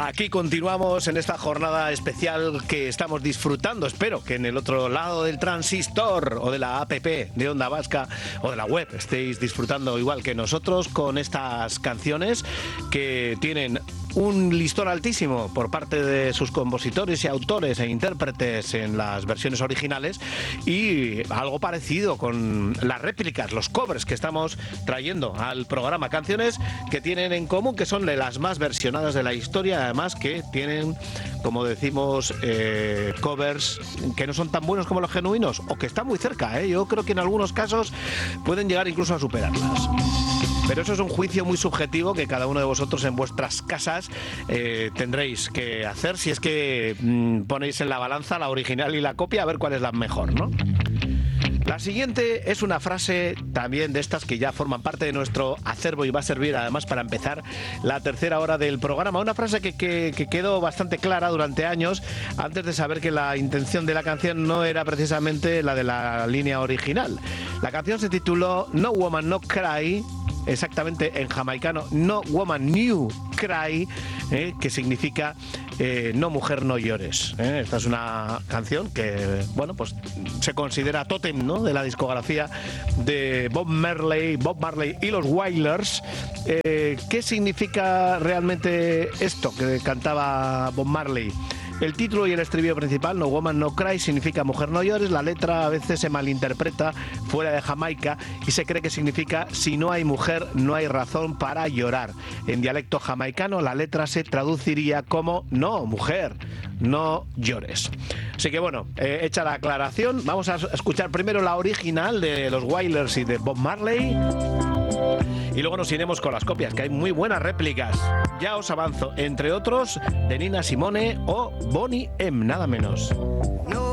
Aquí continuamos en esta jornada especial que estamos disfrutando. Espero que en el otro lado del transistor o de la app de Onda Vasca o de la web estéis disfrutando igual que nosotros con estas canciones que tienen un listón altísimo por parte de sus compositores y autores e intérpretes en las versiones originales, y algo parecido con las réplicas, los covers que estamos trayendo al programa. Canciones que tienen en común que son de las más versionadas de la historia, además que tienen, como decimos, covers que no son tan buenos como los genuinos o que están muy cerca, ¿eh? Yo creo que en algunos casos pueden llegar incluso a superarlas. Pero eso es un juicio muy subjetivo que cada uno de vosotros en vuestras casas tendréis que hacer si es que ponéis en la balanza la original y la copia, a ver cuál es la mejor, ¿no? La siguiente es una frase también de estas que ya forman parte de nuestro acervo y va a servir además para empezar la tercera hora del programa. Una frase que quedó bastante clara durante años antes de saber que la intención de la canción no era precisamente la de la línea original. La canción se tituló No Woman No Cry, exactamente en jamaicano No Woman No Cry, que significa no mujer no llores. Esta es una canción que, bueno, pues se considera tótem, ¿no?, de la discografía de Bob Marley y los Wailers. ¿Qué significa realmente esto que cantaba Bob Marley? El título y el estribillo principal, No Woman No Cry, significa mujer no llores. La letra a veces se malinterpreta fuera de Jamaica y se cree que significa si no hay mujer no hay razón para llorar. En dialecto jamaicano la letra se traduciría como no, mujer, no llores. Así que bueno, hecha la aclaración, vamos a escuchar primero la original de los Wailers y de Bob Marley. Y luego nos iremos con las copias, que hay muy buenas réplicas. Ya os avanzo, entre otros, de Nina Simone o Boney M, nada menos. No